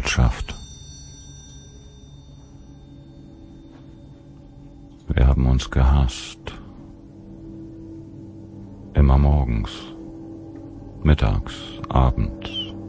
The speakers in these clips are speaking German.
Botschaft. Wir haben uns gehasst. Immer morgens, mittags, abends,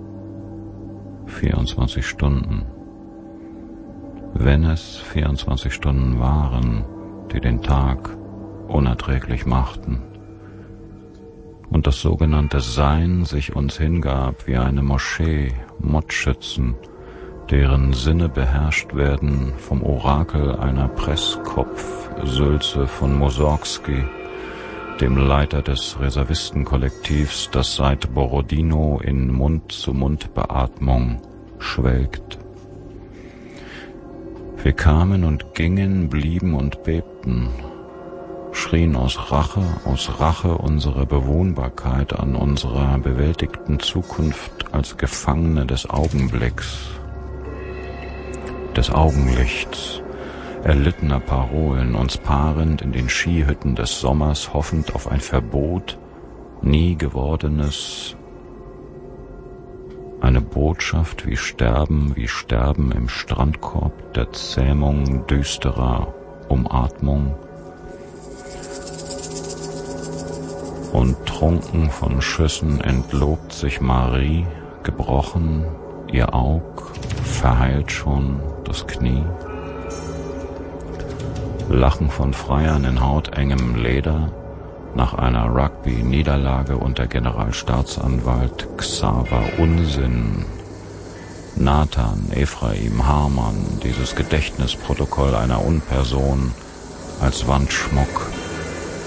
24 Stunden. Wenn es 24 Stunden waren, die den Tag unerträglich machten und das sogenannte Sein sich uns hingab wie eine Moschee Mordschützen, deren Sinne beherrscht werden vom Orakel einer Presskopf-Sülze von Mussorgsky, dem Leiter des Reservistenkollektivs, das seit Borodino in Mund-zu-Mund-Beatmung schwelgt. Wir kamen und gingen, blieben und bebten, schrien aus Rache unsere Bewohnbarkeit an unserer bewältigten Zukunft als Gefangene des Augenblicks, des Augenlichts, erlittener Parolen, uns paarend in den Skihütten des Sommers, hoffend auf ein Verbot, nie gewordenes, eine Botschaft wie Sterben im Strandkorb der Zähmung düsterer Umatmung, und trunken von Schüssen entlobt sich Marie, gebrochen, ihr Aug, verheilt schon das Knie. Lachen von Freiern in hautengem Leder nach einer Rugby-Niederlage unter Generalstaatsanwalt Xaver Unsinn. Nathan, Ephraim, Hamann, dieses Gedächtnisprotokoll einer Unperson als Wandschmuck